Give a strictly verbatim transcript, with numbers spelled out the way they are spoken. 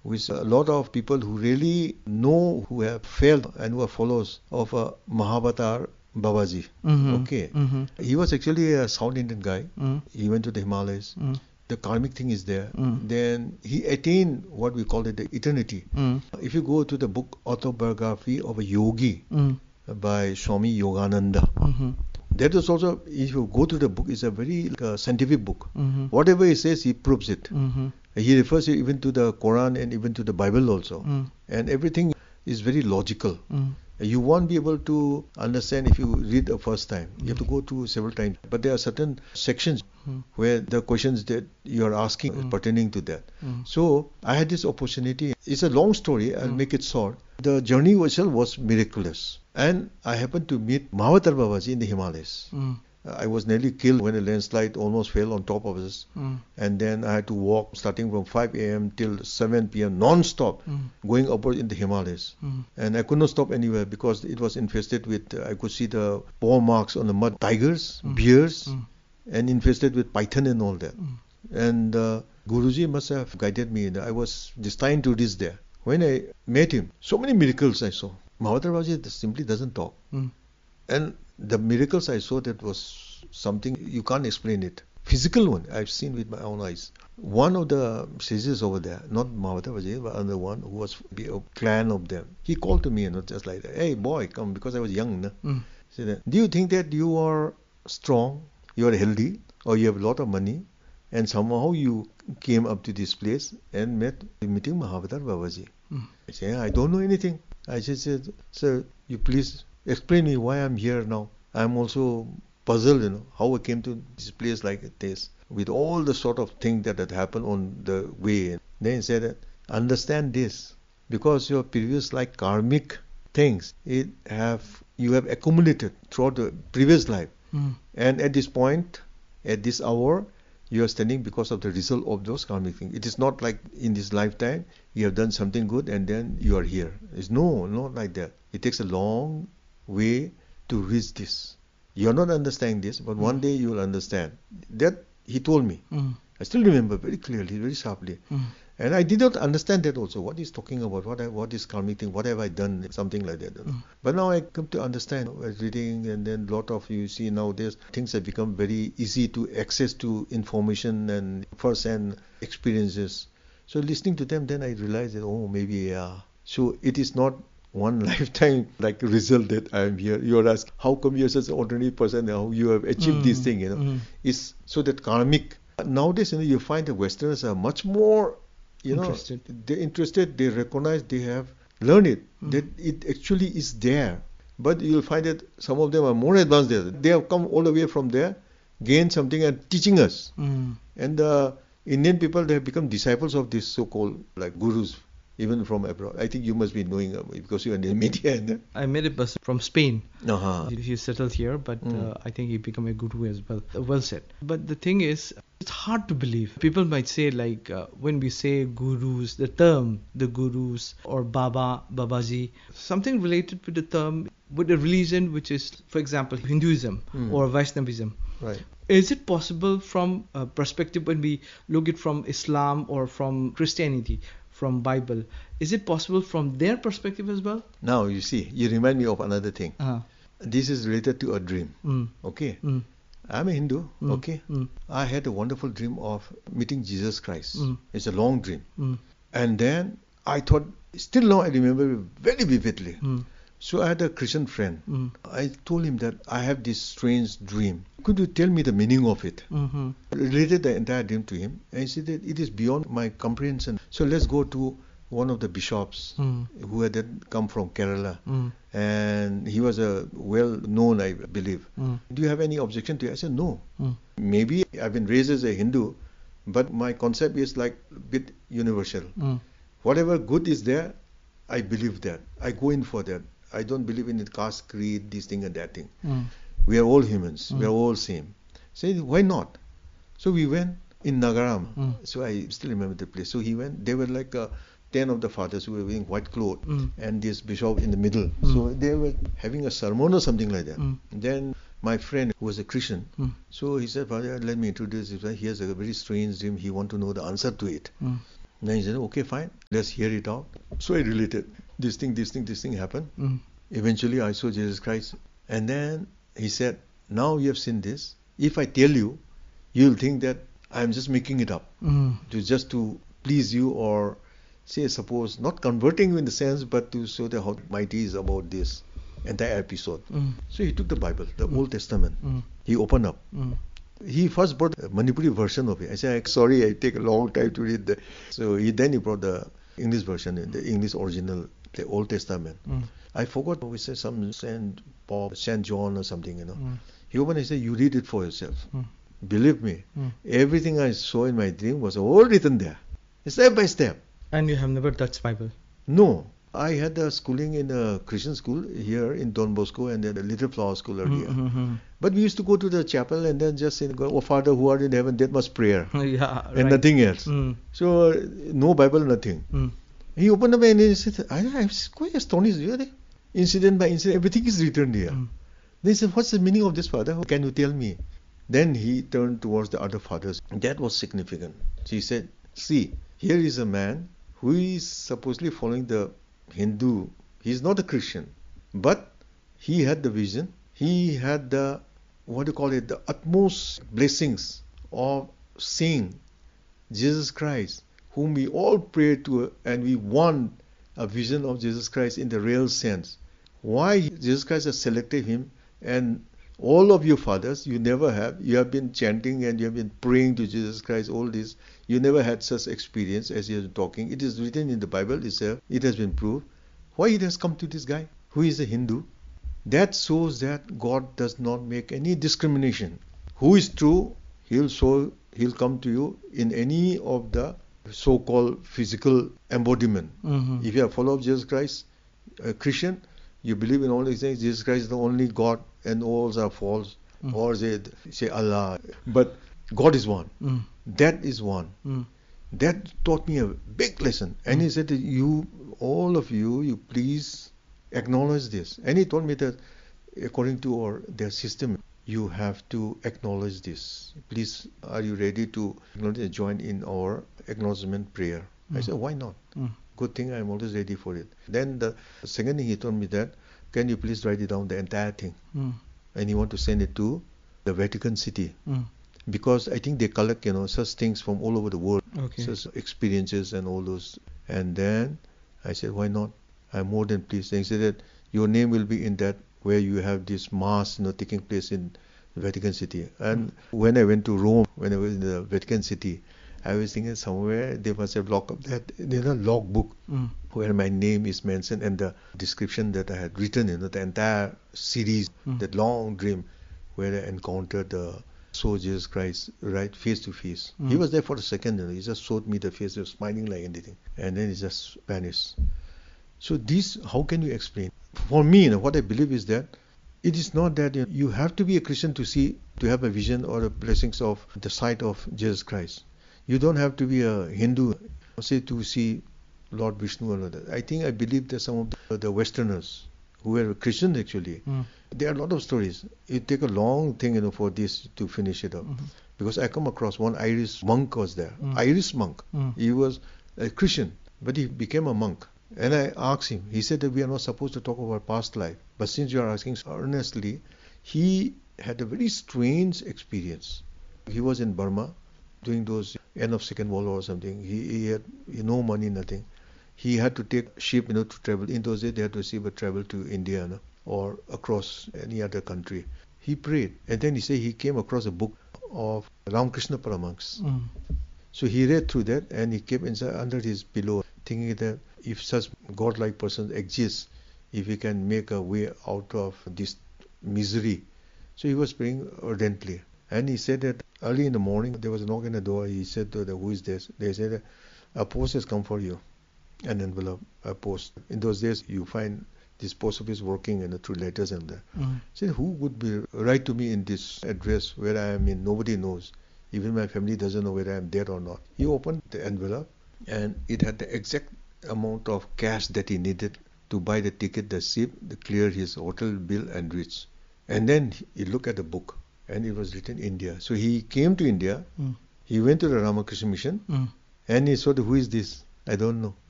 with a lot of people who really know, who have failed and who are followers of uh, Mahavatar Babaji. Mm-hmm. Okay. Mm-hmm. He was actually a South Indian guy. Mm-hmm. He went to the Himalayas. Mm-hmm. The karmic thing is there. Mm. Then he attained what we call it the eternity. Mm. If you go to the book Autobiography of a Yogi Mm. by Swami Yogananda, Mm-hmm. that is also, if you go to the book, it's a very uh, scientific book. Mm-hmm. Whatever he says, he proves it. Mm-hmm. He refers even to the Quran and even to the Bible also. Mm. And everything is very logical. Mm. You won't be able to understand if you read the first time. You have to go through several times. But there are certain sections Mm. where the questions that you are asking is Mm. pertaining to that. Mm. So I had this opportunity. It's a long story. I'll Mm. make it short. The journey itself was miraculous. And I happened to meet Mahavatar Babaji in the Himalayas. Mm. I was nearly killed when a landslide almost fell on top of us. Mm. And then I had to walk starting from five a m till seven p m non-stop, Mm. going upward in the Himalayas. Mm. And I could not stop anywhere because it was infested with, uh, I could see the paw marks on the mud, tigers, Mm. bears, Mm. and infested with python and all that. Mm. And uh, Guruji must have guided me. I was destined to reach there. When I met him, so many miracles I saw. Mahavatar Babaji simply doesn't talk. Mm. And the miracles I saw, that was something you can't explain it. Physical one, I've seen with my own eyes. One of the sages over there, not Mahavatar Babaji, but another one who was a clan of them, he called to me, you know, just like that, hey boy, come, because I was young. No? Mm. He said, do you think that you are strong, you are healthy, or you have a lot of money, and somehow you came up to this place and met meeting Mahavatar Babaji? Mm. I said, I don't know anything. I just said, sir, you please explain me why I'm here now. I'm also puzzled, you know, how I came to this place like this, with all the sort of things that had happened on the way. Then he said, understand this, because your previous like karmic things, it have you have accumulated throughout the previous life. Mm. And at this point, at this hour, you are standing because of the result of those karmic things. It is not like in this lifetime, you have done something good and then you are here. It's no, not like that. It takes a long way to reach this. You are not understanding this, but mm. one day you will understand. That he told me. Mm. I still remember very clearly, very sharply. Mm. And I did not understand that also. What he's talking about, what I, what is karmic thing, what have I done, something like that. You know? Mm. But now I come to understand, I was reading, and then a lot of, you see nowadays, things have become very easy to access to information and first-hand experiences. So listening to them, then I realized that, oh, maybe, yeah. So it is not one lifetime like result that I am here. You are asked, how come you are such an ordinary person, how you have achieved Mm. this thing, you know. Mm. It's so that karmic. Nowadays, you know, you find the Westerners are much more, you know, Interested. they're interested, they recognize, they have learned it, Mm. that it actually is there. But you'll find that some of them are more advanced there. They have come all the way from there, gained something and teaching us. Mm. And the Indian people, they have become disciples of this so-called like gurus, even from abroad. I think you must be knowing uh, because you are in the media. And, I met a person from Spain. uh-huh. He he settled here, but Mm. uh, I think he became a guru as well. Uh, Well said. But the thing is, it's hard to believe. People might say, like, uh, when we say gurus, the term, the gurus or Baba, Babaji, something related with the term, with a religion which is, for example, Hinduism Mm. or Vaishnavism. Right. Is it possible from a perspective when we look at from Islam or from Christianity, from Bible, is it possible from their perspective as well? Now, you see, you remind me of another thing. Uh-huh. This is related to a dream. Mm. Okay. Mm. I'm a Hindu. Mm. Okay. Mm. I had a wonderful dream of meeting Jesus Christ. Mm. It's a long dream. Mm. And then I thought, still now I remember very vividly. Mm. So I had a Christian friend. Mm. I told him that I have this strange dream. Could you tell me the meaning of it? Mm-hmm. I related the entire dream to him. And he said that it is beyond my comprehension. So let's go to one of the bishops Mm. who had come from Kerala. Mm. And he was a well-known, I believe. Mm. Do you have any objection to it? I said, no. Mm. Maybe I've been raised as a Hindu, but my concept is like a bit universal. Mm. Whatever good is there, I believe that. I go in for that. I don't believe in it, caste, creed, this thing and that thing. Mm. We are all humans. We Mm. are all same. Say, why not? So we went in Nagaram. Mm. So I still remember the place. So he went. They were like uh, ten of the fathers who were wearing white clothes, Mm. and this bishop in the middle. Mm. So they were having a sermon or something like that. Mm. Then my friend who was a Christian, Mm. so he said, Father, let me introduce you. He has a very strange dream. He want to know the answer to it. Mm. And then he said, okay, fine, let's hear it out. So I related. This thing, this thing, this thing happened. Mm. Eventually I saw Jesus Christ. And then he said, now you have seen this. If I tell you, you'll think that I'm just making it up. Mm. To just to please you, or say, suppose, not converting you in the sense, but to show that how mighty is about this entire episode. Mm. So he took the Bible, the Mm. Old Testament. Mm. He opened up. Mm. He first brought a Manipuri version of it. I said, sorry, I take a long time to read that. So he then he brought the English version, the English original, the Old Testament. Mm. I forgot, we said some Saint Paul, Saint John or something, you know. Mm. He opened and said, you read it for yourself. Mm. Believe me, Mm. everything I saw in my dream was all written there, step by step. And you have never touched Bible? No, I had a schooling in a Christian school here in Don Bosco, and then a Little Flower School earlier. Mm-hmm. But we used to go to the chapel and then just say, oh Father who art in heaven, that much prayer. Yeah, And right. nothing else. Mm. So, uh, no Bible, nothing. Mm. He opened up and he said, I, I was quite astonished. Really? Incident by incident, everything is written here. Mm. They said, what's the meaning of this, Father? Can you tell me? Then he turned towards the other fathers. That was significant. He said, see, here is a man who is supposedly following the Hindu. He's not a Christian. But he had the vision. He had the, what do you call it, the utmost blessings of seeing Jesus Christ, whom we all pray to, and we want a vision of Jesus Christ in the real sense. Why Jesus Christ has selected him, and all of you fathers, you never have. You have been chanting and you have been praying to Jesus Christ, all this. You never had such experience as he has been talking. It is written in the Bible itself. It has been proved. Why it has come to this guy, who is a Hindu? That shows that God does not make any discrimination. Who is true, he'll show, he'll come to you in any of the so-called physical embodiment. Mm-hmm. If you are a follower of Jesus Christ, a Christian, you believe in all these things, Jesus Christ is the only God and all are false, Mm. or say, say Allah. But God is one. Mm. That is one. Mm. That taught me a big lesson. And Mm. he said, that you, all of you, you please acknowledge this. And he told me that according to our their system, you have to acknowledge this. Please, are you ready to acknowledge, join in our acknowledgement prayer? I Mm. said, why not? Mm. Good thing, I'm always ready for it. Then the second thing he told me that, can you please write it down, the entire thing? Mm. And he want to send it to the Vatican City. Mm. Because I think they collect, you know, such things from all over the world, Okay. such experiences and all those. And then I said, why not? I'm more than pleased. And he said that your name will be in that where you have this mass, you know, taking place in Vatican City. And when I went to Rome, when I was in the Vatican City, I was thinking somewhere they must have locked up that, you know, log book Mm. where my name is mentioned and the description that I had written, you know, the entire series, Mm. that long dream where I encountered the saw Jesus Christ right face to face. Mm. He was there for a second, you know, he just showed me the face, he was smiling like anything, and then he just vanished. So this, how can you explain? For me, you know, what I believe is that it is not that, you know, you have to be a Christian to see, to have a vision or the blessings of the sight of Jesus Christ. You don't have to be a Hindu, say, to see Lord Vishnu or other. I think I believe that some of the, the Westerners who were Christians actually, Mm. there are a lot of stories. It take a long thing, you know, for this to finish it up. Mhm. Because I come across one Irish monk was there. Mm. Irish monk. Mm. He was a Christian, but he became a monk. And I asked him, he said that we are not supposed to talk about past life. But since you are asking earnestly, he had a very strange experience. He was in Burma during those end of Second World War or something. He, he had he, no money, nothing. He had to take ship, you know, to travel. In those days, they had to receive a travel to India, you know, or across any other country. He prayed, and then he said he came across a book of Ramakrishna Paramahansa. Mm. So he read through that, and he kept inside under his pillow, thinking that if such godlike person exists, if he can make a way out of this misery. So he was praying ardently. And he said that early in the morning, there was a knock on the door. He said to the, who is this? They said, a post has come for you. An envelope, a post. In those days, you find this post office working, and through letters and that. Mm. He said, who would be write to me in this address where I am in? Nobody knows. Even my family doesn't know whether I am dead or not. He opened the envelope, and it had the exact amount of cash that he needed to buy the ticket, the ship, to clear his hotel bill and reach. And then he looked at the book, and it was written India. So he came to India. Mm. He went to the Ramakrishna Mission, Mm. Any sort of, who is this? I don't know.